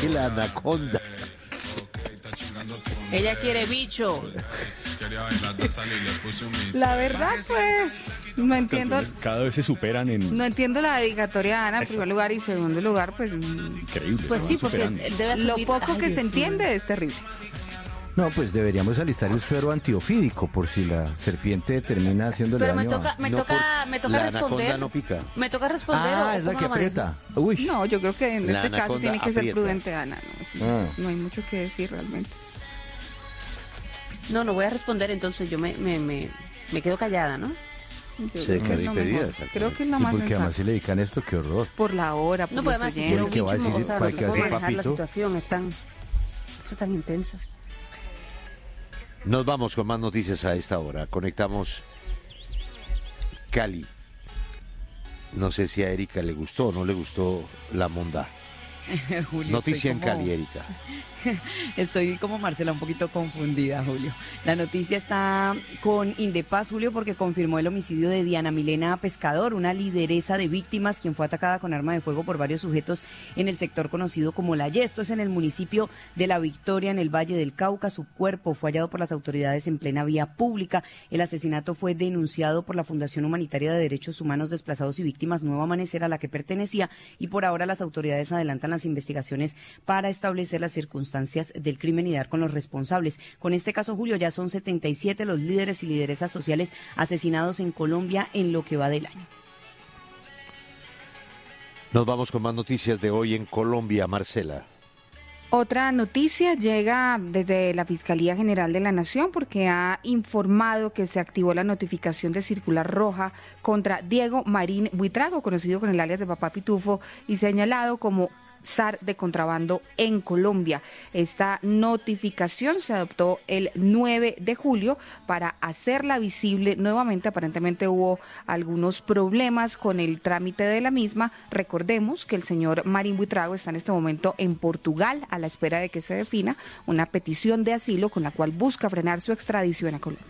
que la anaconda. Ella quiere bicho. La verdad, pues, no entiendo. Cada vez se superan en... No entiendo la dedicatoria de Ana en primer lugar y segundo lugar, pues Increíble. Pues lo sí, van porque superando. él debe lo asumir. poco Ay, que Dios se mío. entiende es terrible. No, pues deberíamos alistar el suero antiofídico por si la serpiente termina haciéndole Pero me daño toca, me No, toca, por- me toca la responder. anaconda no pica. Me toca responder. Ah, ¿o es la cómo que lo manejo? aprieta. Uy. No, yo creo que en La este caso anaconda tiene que ser aprieta. prudente, Ana. Ah. No hay mucho que decir realmente. No, no voy a responder, entonces yo me quedo callada, ¿no? Yo Se creo que es lo impedida, mejor. exactamente. Creo que es lo Sí, más porque además sensato. si le dedican esto, qué horror. Por la hora, por No, los pues además, si oyentes. quiero un ¿Qué va a bicho, decir? o sea, ¿Para no qué puedo hace manejar la papito? situación, esto es tan intenso. Nos vamos con más noticias a esta hora. Conectamos Cali. No sé si a Erika le gustó o no le gustó la monda. Julio, Noticia estoy en como- Cali, Erika. Estoy como Marcela un poquito confundida, Julio. La noticia está con Indepaz, Julio, porque confirmó el homicidio de Diana Milena Pescador, una lideresa de víctimas quien fue atacada con arma de fuego por varios sujetos en el sector conocido como La Ye. Esto es en el municipio de La Victoria, en el Valle del Cauca. Su cuerpo fue hallado por las autoridades en plena vía pública. El asesinato fue denunciado por la Fundación Humanitaria de Derechos Humanos Desplazados y Víctimas Nuevo Amanecer, a la que pertenecía, y por ahora las autoridades adelantan las investigaciones para establecer las circunstancias del crimen y dar con los responsables. Con este caso, Julio, ya son 77 los líderes y lideresas sociales asesinados en Colombia en lo que va del año. Nos vamos con más noticias de hoy en Colombia, Marcela. Otra noticia llega desde la Fiscalía General de la Nación porque ha informado que se activó la notificación de circular roja contra Diego Marín Buitrago, conocido con el alias de Papá Pitufo y señalado como zar de contrabando en Colombia. Esta notificación se adoptó el 9 de julio para hacerla visible nuevamente. Aparentemente hubo algunos problemas con el trámite de la misma. Recordemos que el señor Marín Buitrago está en este momento en Portugal a la espera de que se defina una petición de asilo con la cual busca frenar su extradición a Colombia.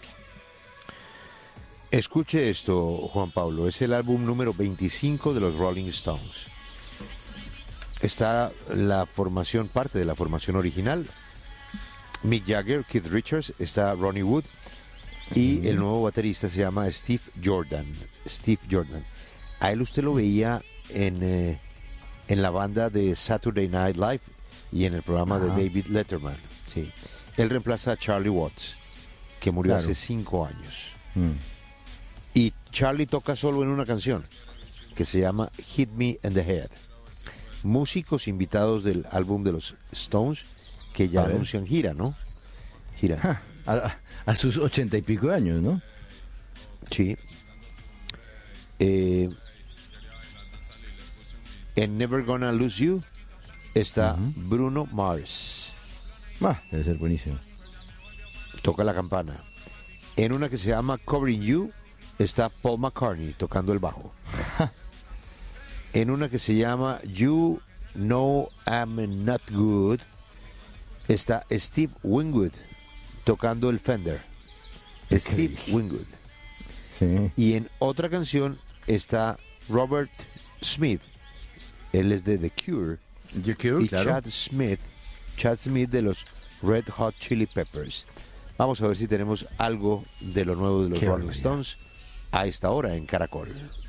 Escuche esto, Juan Pablo. Es el álbum número 25 de los Rolling Stones. Está la formación, parte de la formación original. Mick Jagger, Keith Richards, está Ronnie Wood y el nuevo baterista se llama Steve Jordan. Steve Jordan. A él usted lo veía en la banda de Saturday Night Live y en el programa de David Letterman. Sí. Él reemplaza a Charlie Watts, que murió Claro. hace 5 años. Y Charlie toca solo en una canción que se llama Hit Me in the Head. Músicos invitados del álbum de los Stones que ya A ver. anuncian gira, ¿no? Gira. A sus 80 y pico de años, ¿no? Sí. En Never Gonna Lose You está Bruno Mars. Debe ser buenísimo. Toca la campana. En una que se llama Covering You está Paul McCartney tocando el bajo. En una que se llama You Know I'm Not Good está Steve Winwood tocando el Fender. Steve Winwood. Sí. Y en otra canción está Robert Smith. Él es de The Cure. The Cure, Y claro. Chad Smith de los Red Hot Chili Peppers. Vamos a ver si tenemos algo de lo nuevo de los Qué Rolling barbaridad. Stones a esta hora en Caracol.